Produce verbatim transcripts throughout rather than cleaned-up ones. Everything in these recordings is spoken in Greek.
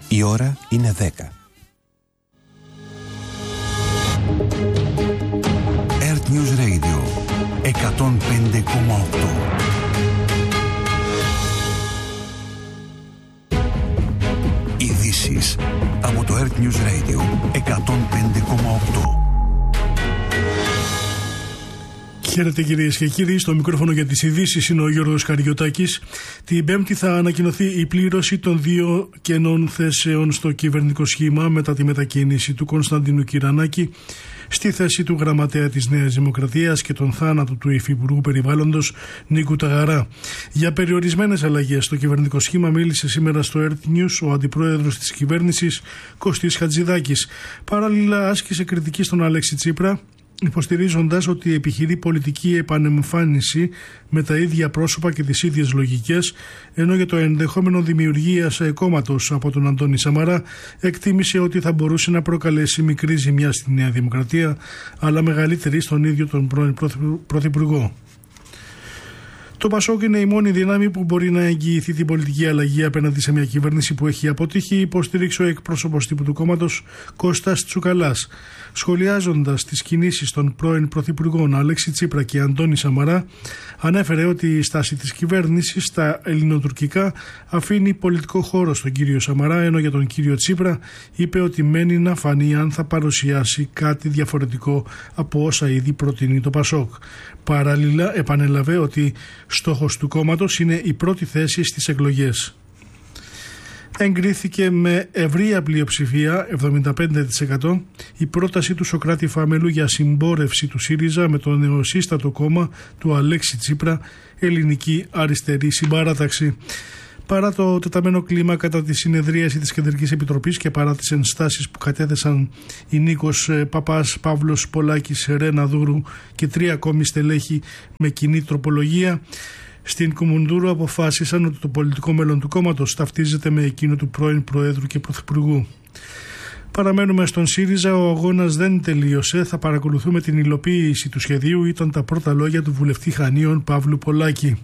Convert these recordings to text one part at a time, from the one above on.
Η ώρα είναι δέκα. Earth News Radio εκατόν πέντε κόμμα οκτώ. Ειδήσεις από το Earth News Radio εκατόν πέντε κόμμα οκτώ. Χαίρετε κυρίες και κύριοι, στο μικρόφωνο για τις ειδήσεις είναι ο Γιώργος Καριωτάκης. Την Πέμπτη θα ανακοινωθεί η πλήρωση των δύο κενών θέσεων στο κυβερνητικό σχήμα μετά τη μετακίνηση του Κωνσταντίνου Κυρανάκη στη θέση του γραμματέα της Νέας Δημοκρατίας και τον θάνατο του Υφυπουργού Περιβάλλοντος Νίκου Ταγαρά. Για περιορισμένες αλλαγές στο κυβερνητικό σχήμα μίλησε σήμερα στο Earth News ο αντιπρόεδρος της κυβέρνησης Κωστής Χατζηδάκης. Παράλληλα άσκησε κριτική στον Αλέξη Τσίπρα, υποστηρίζοντας ότι επιχειρεί πολιτική επανεμφάνιση με τα ίδια πρόσωπα και τις ίδιες λογικές, ενώ για το ενδεχόμενο δημιουργίας κόμματος από τον Αντώνη Σαμαρά εκτίμησε ότι θα μπορούσε να προκαλέσει μικρή ζημιά στη Νέα Δημοκρατία, αλλά μεγαλύτερη στον ίδιο τον πρώην Πρωθυπουργό. Το Πασόκ είναι η μόνη δύναμη που μπορεί να εγγυηθεί την πολιτική αλλαγή απέναντι σε μια κυβέρνηση που έχει αποτύχει, υποστήριξε ο εκπρόσωπος τύπου του κόμματος Κώστας Τσουκαλάς. Σχολιάζοντας τις κινήσεις των πρώην πρωθυπουργών Αλέξη Τσίπρα και Αντώνη Σαμαρά, ανέφερε ότι η στάση της κυβέρνησης στα ελληνοτουρκικά αφήνει πολιτικό χώρο στον κύριο Σαμαρά, ενώ για τον κύριο Τσίπρα είπε ότι μένει να φανεί αν θα παρουσιάσει κάτι διαφορετικό από όσα ήδη προτείνει το Πασόκ. Παράλληλα, επανέλαβε ότι στόχος του κόμματος είναι η πρώτη θέση στις εκλογές. Εγκρίθηκε με ευρεία πλειοψηφία εβδομήντα πέντε τοις εκατό η πρόταση του Σωκράτη Φαμελού για συμπόρευση του ΣΥΡΙΖΑ με το νεοσύστατο κόμμα του Αλέξη Τσίπρα, Ελληνική Αριστερή Συμπαράταξη. Παρά το τεταμένο κλίμα κατά τη συνεδρίαση της Κεντρικής Επιτροπής και παρά τις ενστάσεις που κατέθεσαν οι Νίκος Παπάς, Παύλος Πολάκης, Ρένα Δούρου και τρία ακόμη στελέχη με κοινή τροπολογία, στην Κουμουντούρου αποφάσισαν ότι το πολιτικό μέλλον του κόμματος ταυτίζεται με εκείνο του πρώην Προέδρου και Πρωθυπουργού. Παραμένουμε στον ΣΥΡΙΖΑ, ο αγώνας δεν τελείωσε, θα παρακολουθούμε την υλοποίηση του σχεδίου, ήταν τα πρώτα λόγια του βουλευτή Χανίων Παύλου Πολάκη.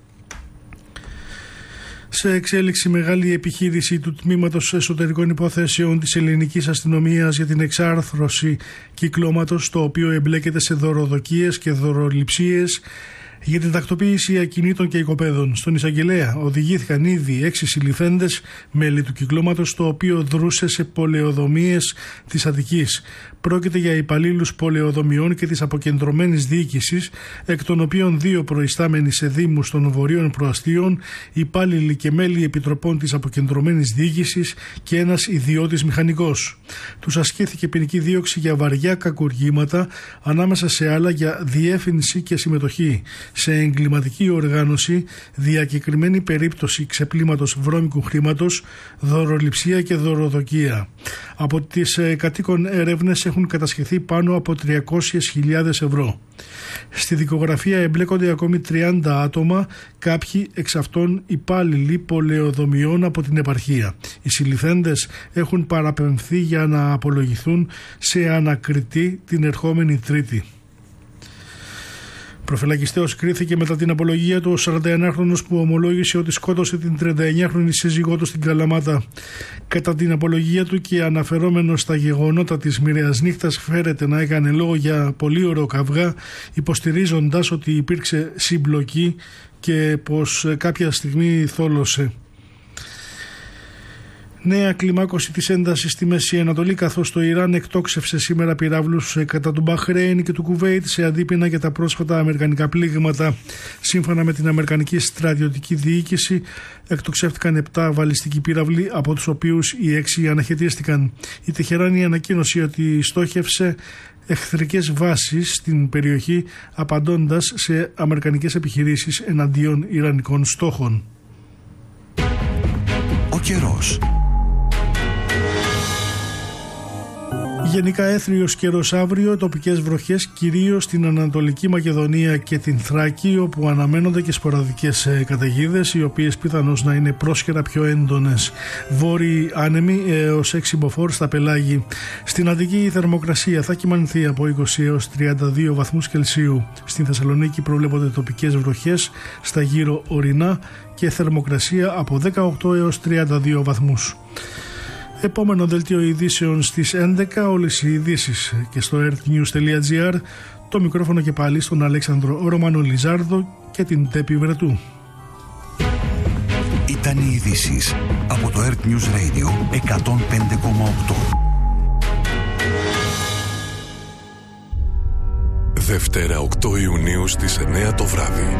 Σε εξέλιξη μεγάλη επιχείρηση του Τμήματος Εσωτερικών Υποθέσεων της Ελληνικής Αστυνομίας για την εξάρθρωση κυκλώματος, το οποίο εμπλέκεται σε δωροδοκίες και δωροληψίες για την τακτοποίηση ακινήτων και οικοπαίδων. Στον εισαγγελέα οδηγήθηκαν ήδη έξι συλληφθέντες μέλη του κυκλώματος, το οποίο δρούσε σε πολεοδομίες της Αττικής. Πρόκειται για υπαλλήλους πολεοδομιών και της αποκεντρωμένης διοίκησης, εκ των οποίων δύο προϊστάμενοι σε δήμους των βορείων προαστίων, υπάλληλοι και μέλη επιτροπών της αποκεντρωμένης διοίκησης και ένας ιδιώτης μηχανικός. Τους ασκήθηκε ποινική δίωξη για βαριά κακουργήματα, ανάμεσα σε άλλα για διεύθυνση και συμμετοχή σε εγκληματική οργάνωση, διακεκριμένη περίπτωση ξεπλήματος βρώμικου χρήματος, δωροληψία και δωροδοκία. Από τις ε, κατοίκων έρευνες έχουν κατασχεθεί πάνω από τριακόσιες χιλιάδες ευρώ. Στη δικογραφία εμπλέκονται ακόμη τριάντα άτομα, κάποιοι εξ αυτών υπάλληλοι πολεοδομιών από την επαρχία. Οι συλληφθέντες έχουν παραπεμφθεί για να απολογηθούν σε ανακριτή την ερχόμενη Τρίτη. Προφυλακιστέως κρίθηκε μετά την απολογία του ο σαρανταενάχρονος που ομολόγησε ότι σκότωσε την τριανταεννιάχρονη σύζυγό του στην Καλαμάτα. Κατά την απολογία του και αναφερόμενος στα γεγονότα της μοιραίας νύχτας, φέρεται να έκανε λόγο για πολύ ωραίο καυγά, υποστηρίζοντας ότι υπήρξε συμπλοκή και πως κάποια στιγμή θόλωσε. Νέα κλιμάκωση της έντασης στη Μέση Ανατολή, καθώς το Ιράν εκτόξευσε σήμερα πυράβλους κατά του Μπαχρέιν και του Κουβέιτ σε αντίπεινα για τα πρόσφατα αμερικανικά πλήγματα. Σύμφωνα με την Αμερικανική στρατιωτική διοίκηση, εκτοξεύτηκαν επτά βαλιστικοί πύραυλοι, από τους οποίους οι έξι αναχαιτίστηκαν. Η Τεχεράνη ανακοίνωσε ότι στόχευσε εχθρικές βάσεις στην περιοχή, απαντώντας σε αμερικανικές επιχειρήσεις εναντίον ιρανικών στόχων. Ο καιρός. Γενικά έθριος καιρός αύριο, τοπικές βροχές κυρίως στην Ανατολική Μακεδονία και την Θράκη, όπου αναμένονται και σποραδικές καταιγίδες, οι οποίες πιθανώς να είναι πρόσχερα πιο έντονες. Βόρειοι άνεμοι έως έξι μποφόρ στα πελάγη. Στην Αττική η θερμοκρασία θα κυμανθεί από είκοσι έως τριάντα δύο βαθμούς Κελσίου. Στην Θεσσαλονίκη προβλέπονται τοπικές βροχές στα γύρω ορεινά και θερμοκρασία από δεκαοκτώ έως τριάντα δύο βαθμούς. Επόμενο δελτίο ειδήσεων στις έντεκα, όλες οι ειδήσεις και στο earthnews τελεία gr. Το μικρόφωνο και πάλι στον Αλέξανδρο Ρωμανό Λιζάρδο και την Τέπη Βρετού. Ήταν οι ειδήσεις από το Earth News Radio εκατόν πέντε κόμμα οκτώ. Δευτέρα οκτώ Ιουνίου στις εννέα το βράδυ.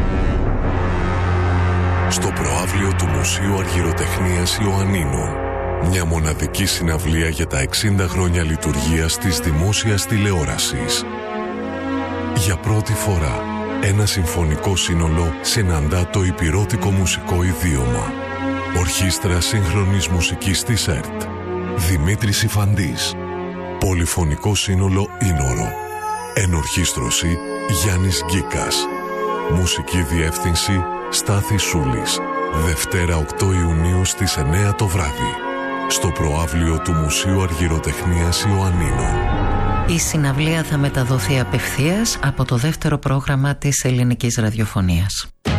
Στο προαύλιο του Μουσείου Αργυροτεχνίας Ιωαννίνων. Μια μοναδική συναυλία για τα εξήντα χρόνια λειτουργίας της δημόσιας τηλεόρασης. Για πρώτη φορά, ένα συμφωνικό σύνολο συναντά το υπηρώτικο μουσικό ιδίωμα. Ορχήστρα σύγχρονης μουσικής της ΕΡΤ. Δημήτρης Ιφαντής. Πολυφωνικό σύνολο Ίνορο. Ενορχήστρωση Γιάννης Γκίκας. Μουσική διεύθυνση Στάθης Σούλης. Δευτέρα οκτώ Ιουνίου στις εννέα το βράδυ. Στο προαύλιο του Μουσείου Αργυροτεχνίας Ιωαννίνων. Η συναυλία θα μεταδοθεί απευθείας από το δεύτερο πρόγραμμα της ελληνικής ραδιοφωνίας.